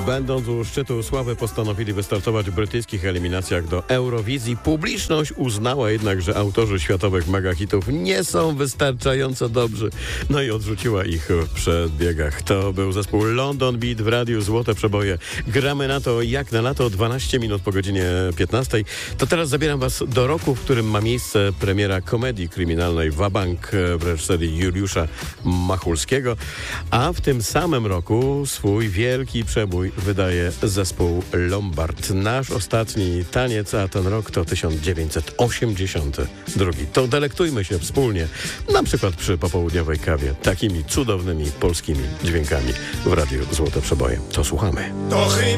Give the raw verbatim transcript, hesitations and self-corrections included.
Będąc u szczytu sławy, postanowili wystartować w brytyjskich eliminacjach do Eurowizji. Publiczność uznała jednak, że autorzy światowych megahitów nie są wystarczająco dobrzy. No i odrzuciła ich w przedbiegach. To był zespół London Beat w radiu Złote Przeboje. Gramy na to jak na lato, dwanaście minut po godzinie piętnastej. To teraz zabieram was do roku, w którym ma miejsce premiera komedii kryminalnej Wabank w reżyserii Juliusza Machulskiego, a w tym samym roku swój wielki przebój wydaje zespół Lombard. Nasz ostatni taniec, a ten rok to tysiąc dziewięćset osiemdziesiąty drugi. To delektujmy się wspólnie, na przykład przy popołudniowej kawie, takimi cudownymi polskimi dźwiękami w radiu Złote Przeboje. To słuchamy. To chyba